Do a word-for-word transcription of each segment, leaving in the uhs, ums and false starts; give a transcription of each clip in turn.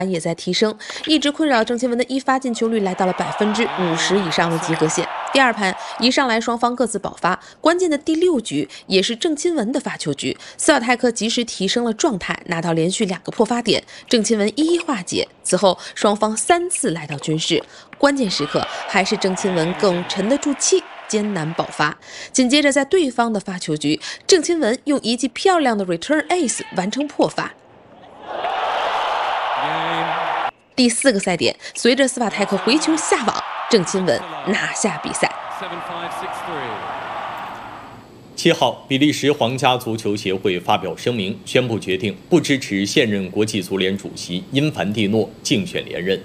也在提升，一直困扰郑钦文的一发进球率来到了百分之五十以上的及格线。第二盘一上来双方各自爆发，关键的第六局也是郑钦文的发球局，斯瓦泰克及时提升了状态，拿到连续两个破发点，郑钦文一一化解。此后双方三次来到均势，关键时刻还是郑钦文更沉得住气，艰难爆发。紧接着在对方的发球局，郑钦文用一记漂亮的 return ace 完成破发。第四个赛点，随着斯瓦泰克回球下网，郑钦文拿下比赛。 七号，比利时皇家足球协会发表声明，宣布决定不支持现任国际足联主席因凡蒂诺竞选连任。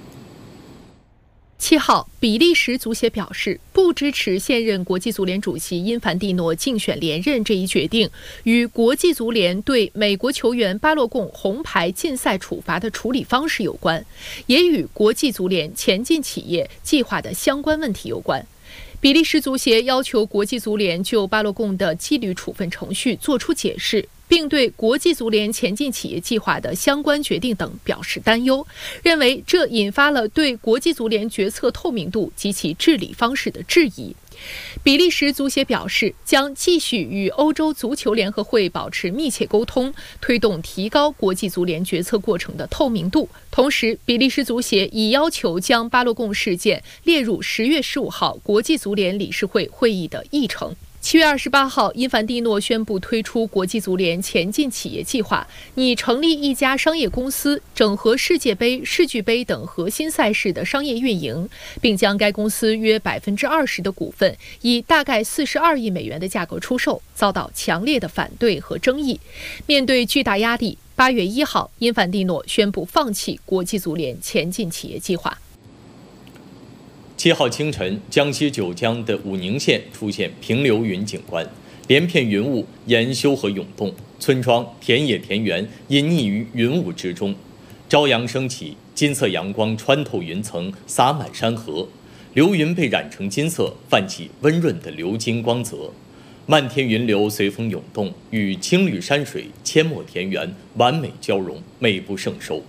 七号，比利时足协表示不支持现任国际足联主席因凡蒂诺竞选连任这一决定，与国际足联对美国球员巴洛贡红牌禁赛处罚的处理方式有关，也与国际足联前进企业计划的相关问题有关。比利时足协要求国际足联就巴洛贡的纪律处分程序作出解释，并对国际足联前进企业计划的相关决定等表示担忧，认为这引发了对国际足联决策透明度及其治理方式的质疑。比利时足协表示，将继续与欧洲足球联合会保持密切沟通，推动提高国际足联决策过程的透明度。同时，比利时足协已要求将巴洛贡事件列入十月十五号国际足联理事会会议的议程。七月二十八号，因凡蒂诺宣布推出国际足联前进企业计划，拟成立一家商业公司，整合世界杯、世俱杯等核心赛事的商业运营，并将该公司约百分之二十的股份以大概四十二亿美元的价格出售，遭到强烈的反对和争议。面对巨大压力，八月一号，因凡蒂诺宣布放弃国际足联前进企业计划。 七号清晨，江西九江的武宁县出现平流云景观，连片云雾沿修河涌动，村庄、田野、田园隐匿于云雾之中。朝阳升起，金色阳光穿透云层，洒满山河，流云被染成金色，泛起温润的流金光泽。漫天云流随风涌动，与青绿山水、阡陌田园完美交融，美不胜收。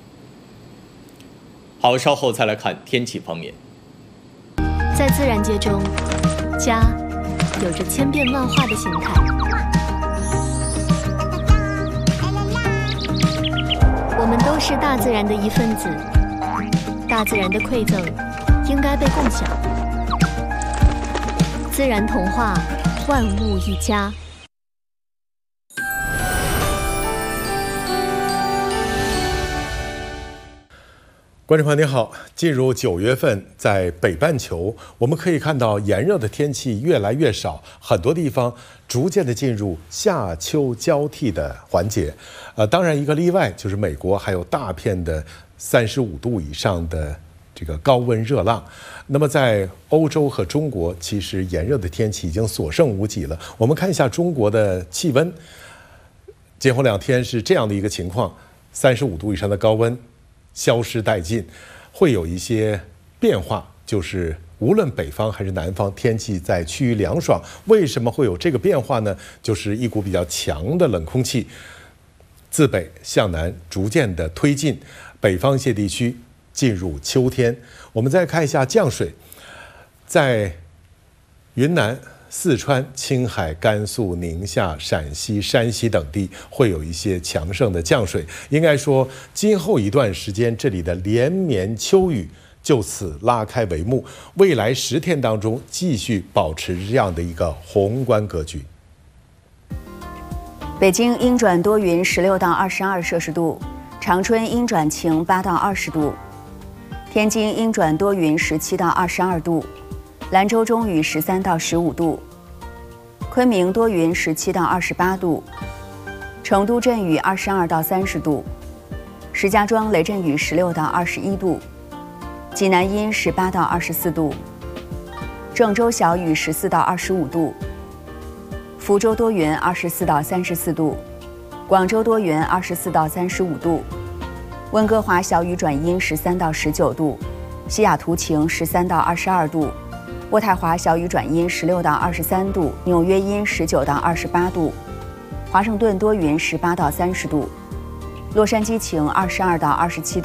好，稍后再来看天气方面。 在自然界中，家有着千变万化的形态。我们都是大自然的一份子，大自然的馈赠应该被共享。自然童话，万物一家。 观众朋友您好，进入九月份，在北半球，我们可以看到炎热的天气越来越少，很多地方逐渐的进入夏秋交替的环节。呃，当然一个例外就是美国，还有大片的三十五度以上的这个高温热浪。那么在欧洲和中国，其实炎热的天气已经所剩无几了。我们看一下中国的气温，今后两天是这样的一个情况，三十五度以上的高温消失殆尽，会有一些变化，就是无论北方还是南方，天气在趋于凉爽。为什么会有这个变化呢？就是一股比较强的冷空气自北向南逐渐的推进，北方一些地区进入秋天。我们再看一下降水，在云南、四川、青海、甘肃、宁夏、陕西、山西等地会有一些强盛的降水。应该说，今后一段时间，这里的连绵秋雨就此拉开帷幕。未来十天当中，继续保持这样的一个宏观格局。 北京阴转多云，十六到二十二摄氏度；长春阴转晴，八到二十度；天津阴转多云，十七到二十二度；兰州中雨，十三到十五度；昆明多云，十七到二十八度；成都阵雨，二十二到三十度；石家庄雷阵雨，十六到二十一度；济南阴，十八到二十四度；郑州小雨，十四到二十五度；福州多云，二十四到三十四度；广州多云，二十四到三十五度；温哥华小雨转阴，十三到十九度；西雅图晴，十三到二十二度；渥太华小雨转阴，十六到二十三度；纽约阴，十九到二十八度；华盛顿多云，十八到三十度； 洛杉矶晴，二十二到二十七度。